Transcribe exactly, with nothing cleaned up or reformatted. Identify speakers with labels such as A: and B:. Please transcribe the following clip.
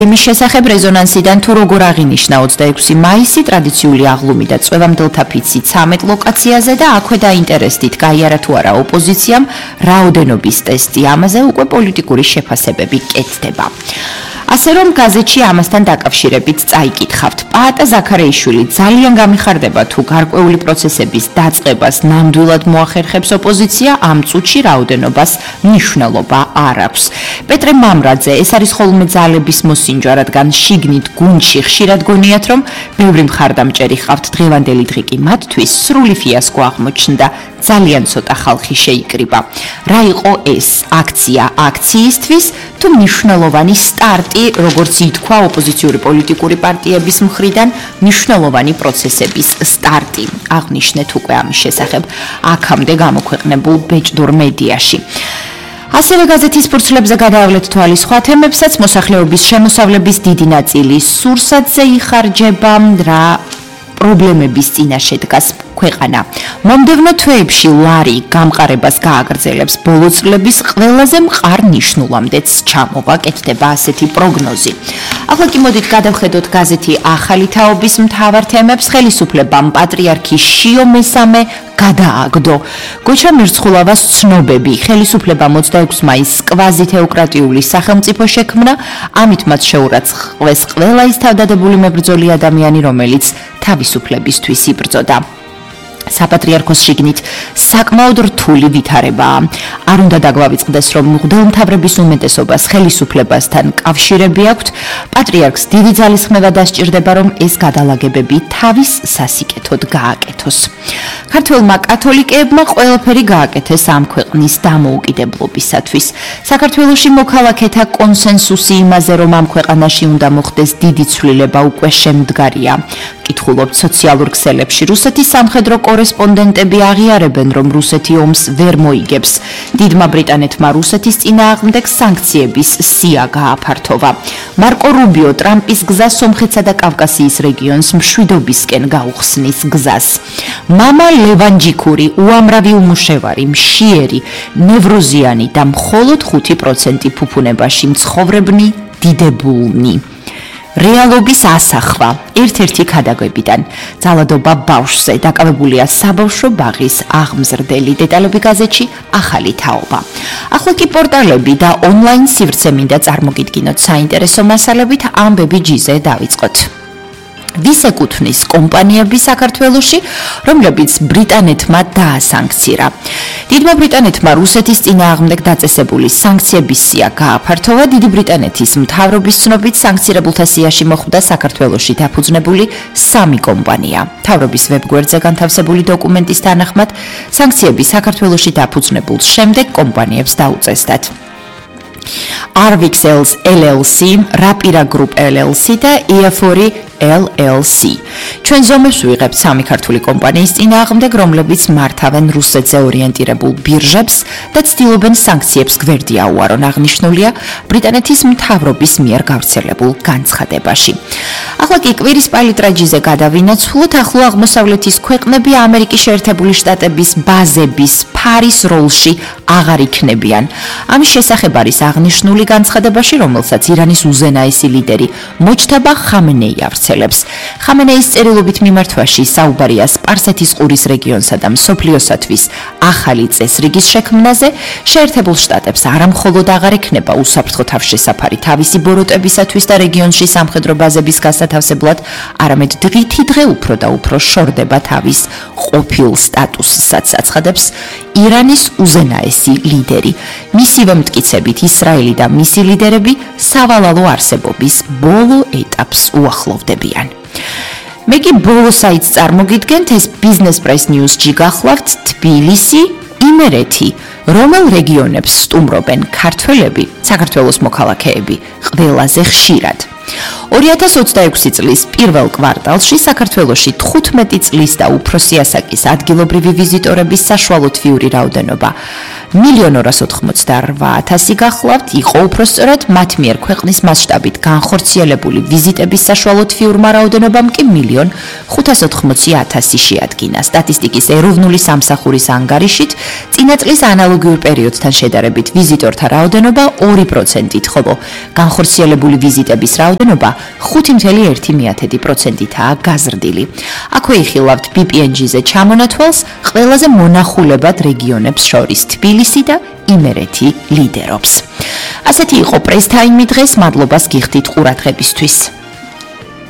A: იმის შესახებ რეზონანსიდან თუ როგორ აღინიშნა ოცდაექვსი მაისი ტრადიციული აღლუმი და წვევამდელთა ფიცი ცამეტ ლოკაციაზე და აქვე დაინტერესდით გაიარა თუ არა ოპოზიციამ რაოდენობის ტესტი, ამაზე უკვე პოლიტიკური შეფასებები კეთდება. ასე რომ გაზეთში ამასთან დაკავშირებით წაიკითხავთ. პაატა ზაქარეიშვილი ძალიან გამიხარდება თუ გარკვეული პროცესების დაწყებას ნამდვილად მოახერხებს ოპოზიცია, ამ წუთში რაოდენობას მნიშვნელობა არ აქვს. პეტრე მამრაძე, ეს არის ხოლმე ძალების მოსინჯვა, რადგან შიგნით გუნდში ხშირად გონიათ, რომ ბევრი მხარდამჭერი ხავთ, დღევანდელი დღე კი მათთვის სრული ფიასკო აღმოჩნდა. ძალიან ცოტა ხალხი შეიკრიბა. რა იყო ეს აქცია აქციისთვის თუ მნიშვნელოვანი სტარტი, როგორც ითქვა ოპოზიციური პოლიტიკური პარტიების მხრიდან, მნიშვნელოვანი პროცესების სტარტი. აღნიშნეთ უკვე ამის შესახებ აქამდე გამოქვეყნებულ ბეჭდურ მედიაში. ასევე გაზეთის ფურცლებზე გადაავლეთ თვალის სხვა თემებსაც, მოსახლეობის შემოსავლების დიდი ნაწილი სურსათზე იხარჯება, რა პრობლემების წინაშე დგას ქვეყანა. მომდევნო თვეებში ლარი გამყარებას გააგრძელებს, ბოლო წლების ყველაზე მყარ ნიშნულამდეც ჩამოვა, კეთდება ასეთი პროგნოზი. ახლა კი მოდით გადავხედოთ გაზეთი ახალი თაობის მთავარ თემებს. ხელისუფლებამ პატრიარქი შიო მესამე გადააგდო. გოჩა მირცხულავას ცნობები. ხელისუფლებამ ოცდაექვსი მაისს კვაზი-თეოკრატიული სახელმწიფო შექმნა, ამით მათ შეურაცხყვეს ყველა ის თავდადებული მებრძოლი ადამიანი, რომელიც თავისუფლებისთვის იბრძოდა. საპატრიარქოს შიგნით საკმაოდ რთული ვითარებაა. არ უნდა დაგვავიწყდეს, რომ მღვდელმთავრების უმეტესობას ხელისუფლებასთან კავშირები აქვთ. პატრიარქს დიდი ძალისხმევა დასჭირდება, რომ ეს გადალაგებები თავის სასიკეთოდ გააკეთოს. ქართველმა კათოლიკეებმა ყველაფერი გააკეთეს ამ ქვეყნის დამოუკიდებლობისათვის. საქართველოში მოქალაქეთა კონსენსუსი იმაზე, რომ ამ ქვეყანაში უნდა მოხდეს დიდი ცვლილება, უკვე შემდგარია. კითხულობთ სოციალურ ქსელებში. რუსეთის სამხედრო კორესპონდენტები აღიარებენ, რომ რუსეთი ომს ვერ მოიგებს. დიდმა ბრიტანეთმა რუსეთის წინააღმდეგ სანქციების სია გააფართოვა. მარკო რუბიო ტრამპის გზას სომხეთსა და კავკასიის რეგიონს მშვიდობისკენ გაუხსნის გზას. მამა ლევანჯიკური, უამრავი უმუშევარი, მშიერი, ნევროზიანი და მხოლოდ ხუთი პროცენტი ფუფუნებაში მცხოვრებნი დიდებულნი. რეალობის ასახვა ერთ-ერთი ქადაგებიდან. ძალადობა ბავშვზე დაკავებულია საბავშვო ბაღის აღმზრდელი. დეტალები გაზეთში ახალი თაობა. ახლა კი პორტალები და ონლაინ სივრცე მინდა წარმოგიდგინოთ საინტერესო მასალებით, ამბები ჯიზე დავიწყოთ. ვის ეკუთვნის კომპანიები საქართველოში, რომლებიც ბრიტანეთმა დაასანქცირა. დიდმა ბრიტანეთმა რუსეთის წინააღმდეგ დაწესებული სანქციების სია გააფართოვა. დიდი ბრიტანეთის მთავრობის ცნობით სანქცირებულთა სიაში მოხვდა საქართველოში დაფუძნებული სამი კომპანია. მთავრობის ვებგვერდზე განთავსებული დოკუმენტის თანახმად, სანქციები საქართველოში დაფუძნებულ შემდეგ კომპანიებს დაუწესდათ. Arvixels ელ ელ სი, Rapira Group ელ ელ სი და იაფორი ელ ელ სი. ჩვენ ზომებს ვიღებთ სამი ქართული კომპანიის წინააღმდეგ, რომლებიც მართავენ რუსეთზე ორიენტირებულ ბირჟებს და ცდილობენ სანქციებს გვერდი აუარონ, აღნიშნულია ბრიტანეთის მთავრობის მიერ გავრცელებულ განცხადებაში. ახლა კი კვირის პალიტრაჯიზე გადავინაცვლოთ. ახლო აღმოსავლეთის ქვეყნები ამერიკის შეერთებული შტატების ბაზების ფარის როლში აღარ იქნებიან. ამის შესახებ არის აღნიშნული განცხადებაში, რომელსაც ირანის უზენაესი ლიდერი მოჯთაბა ხამენეი ავრცელებს. ხამენეის წერილობით მიმართვაში საუბარია სპარსეთის ყურის რეგიონსა და მსოფლიოსათვის ახალი წესრიგის შექმნაზე. შეერთებულ შტატებს არა მხოლოდ აღარ ექნება უსაფრთხო თავშესაფარი თავისი ბოროტებისათვის და რეგიონში სამხედრო ბაზების გასათავსებლად, არამედ დღითი დღე უფრო და უფრო შორდება თავის ყოფილ სტატუსსაც, აცხადებს ირანის უზენაესი ლიდერი. მისივე მტკიცებით ისრაელი და მისი ლიდერები სავალალო არსებობის ბოლო ეტაპს უახლოვდებიან. მე კი ბოლო საიტს წარმოგიდგენთ, ეს Business Press News-ში გახლავთ. თბილისი, იმერეთი, რომელ რეგიონებს სტუმრობენ ქართველები, საქართველოს მოქალაქეები, ყველაზე ხშირად. ორი ათას ოცდაექვსი წლის პირველ კვარტალში საქართველოში თხუთმეტი წლის და უფროსი ასაკის ადგილობრივი ვიზიტორების საშუალო თვიური რაოდენობა მილიონ ორას ოთხმოცდაორვა ათასი გახლავთ, იყო უпроსწორად მათ მიერ ქვეყნის მასშტაბით განხორციელებული ვიზიტების საშუალო თვიურმა რაოდენობამ კი მილიონ ხუთას ოთხმოცი ათასი შეადგინა. სტატისტიკის ეროვნული სამსახურის ანგარიშით წინა წლის ანალოგიურ პერიოდთან შედარებით ვიზიტორთა რაოდენობა ორი პროცენტით, ხოლო განხორციელებული ვიზიტების რაოდენობა ხუთი წუთი ერთი პროცენტითაა გაზრდილი. აქვე იხილავთ ბი პი εν ჯი-ზე ჩამონათვალს ყველაზე მონახულებად რეგიონებს შორის თბილისი და იმერეთი ლიდერობს. ასეთი იყო პრეს-თაიმი დღეს, მადლობას გიხდით ყურადღებისთვის.